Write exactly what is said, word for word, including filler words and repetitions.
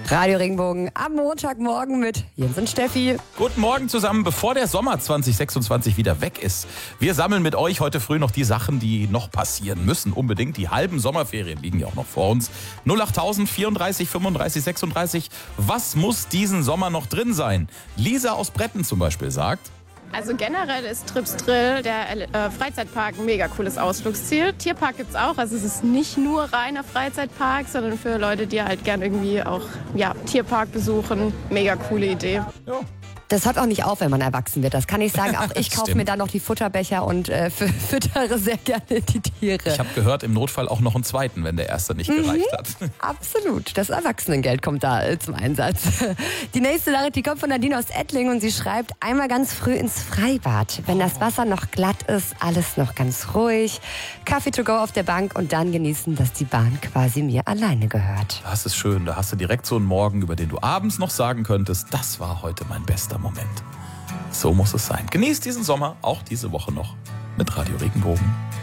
Radio Regenbogen am Montagmorgen mit Jens und Steffi. Guten Morgen zusammen, bevor der Sommer zwanzig sechsundzwanzig wieder weg ist. Wir sammeln mit euch heute früh noch die Sachen, die noch passieren müssen. Unbedingt, die halben Sommerferien liegen ja auch noch vor uns. null acht vierunddreißig fünfunddreißig sechsunddreißig. Was muss diesen Sommer noch drin sein? Lisa aus Bretten zum Beispiel sagt: Also generell ist Trips Drill, der äh, Freizeitpark, ein mega cooles Ausflugsziel. Tierpark gibt's auch, also es ist nicht nur reiner Freizeitpark, sondern für Leute, die halt gern irgendwie auch ja, Tierpark besuchen. Mega coole Idee. Ja. Das hört auch nicht auf, wenn man erwachsen wird. Das kann ich sagen. Auch ich kaufe mir da noch die Futterbecher und äh, füttere sehr gerne die Tiere. Ich habe gehört, im Notfall auch noch einen zweiten, wenn der erste nicht gereicht mhm. hat. Absolut. Das Erwachsenengeld kommt da äh, zum Einsatz. Die nächste Nachricht, die kommt von Nadine aus Ettling und sie schreibt: einmal ganz früh ins Freibad. Wenn das Wasser noch glatt ist, alles noch ganz ruhig. Kaffee to go auf der Bank und dann genießen, dass die Bahn quasi mir alleine gehört. Das ist schön. Da hast du direkt so einen Morgen, über den du abends noch sagen könntest: das war heute mein bester Moment. So muss es sein. Genießt diesen Sommer, auch diese Woche noch, mit Radio Regenbogen.